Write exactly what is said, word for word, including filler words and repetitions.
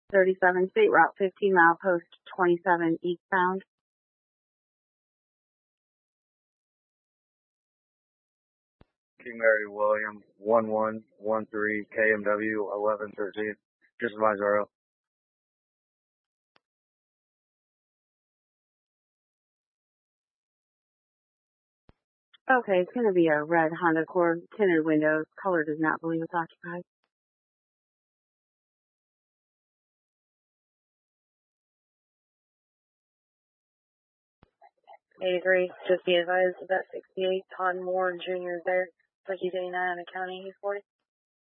thirty-seven State Route fifteen, mile post twenty-seven eastbound. King Mary William, one one one three K M W eleven thirteen. Just advise R O. Okay, it's going to be a red Honda Accord, tinted windows. Color does not believe it's occupied. eighty-three, just be advised that sixty-eight, Todd Moore Junior is there. Turkey eighty-nine on the county, he's forty.